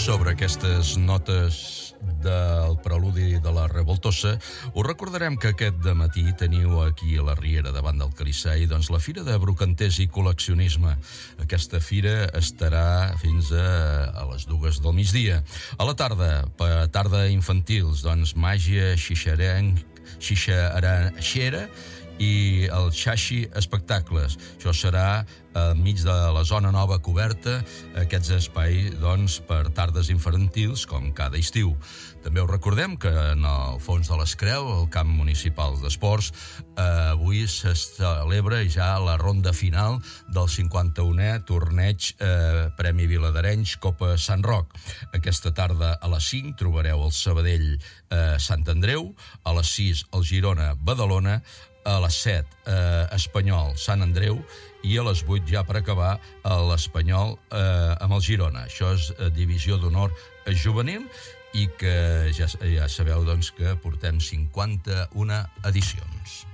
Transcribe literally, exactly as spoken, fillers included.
sobre aquestes notes del preludi de la Revoltosa, us recordarem que aquest dematí teniu aquí a la Riera, davant del Calissai, doncs la Fira de Brocanters i Col·leccionisme. Aquesta fira estarà fins a, a les dues del migdia. A la tarda, per tarda infantils, doncs màgia, xixarenc, xixaranxera i el Xaxi Espectacles. Això serà enmig de la zona nova coberta, aquests espais doncs, per tardes infantils, com cada estiu. També us recordem que en el fons de les Creu, el camp municipal d'esports, eh, avui se celebra ja la ronda final del cinquanta-unè torneig eh, Premi Viladerenys Copa Sant Roc. Aquesta tarda a les cinc trobareu el Sabadell eh, Sant Andreu, a les sis el Girona Badalona, a les set eh, Espanyol Sant Andreu i a les vuit ja per acabar l'Espanyol eh, amb el Girona. Això és eh, divisió d'honor juvenil i que ja, ja sabeu doncs, que portem cinquanta-una edicions.